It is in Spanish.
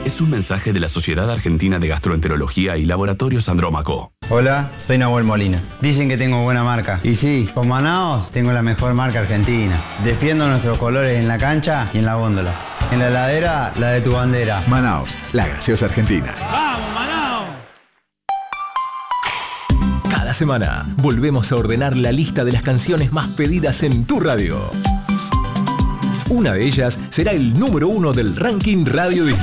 es un mensaje de la Sociedad Argentina de Gastroenterología y Laboratorios Andrómaco. Hola, soy Nahuel Molina. Dicen que tengo buena marca. Y sí, con Manaos tengo la mejor marca argentina. Defiendo nuestros colores en la cancha y en la góndola. En la heladera, la de tu bandera. Manaos, la gaseosa argentina. ¡Vamos, Manaos! Cada semana volvemos a ordenar la lista de las canciones más pedidas en tu radio. Una de ellas será el número 1 del ranking Radio Disney.